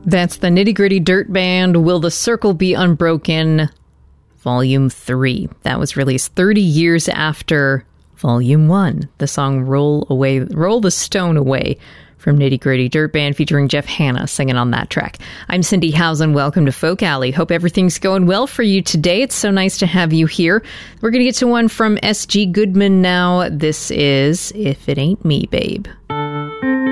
That's the Nitty Gritty Dirt Band, Will the Circle Be Unbroken, Volume 3. That was released 30 years after Volume 1. The song Roll the Stone Away from Nitty Gritty Dirt Band, featuring Jeff Hanna singing on that track. I'm Cindy Housen. Welcome to Folk Alley. Hope everything's going well for you today. It's so nice to have you here. We're going to get to one from S.G. Goodman now. This is If It Ain't Me, Babe.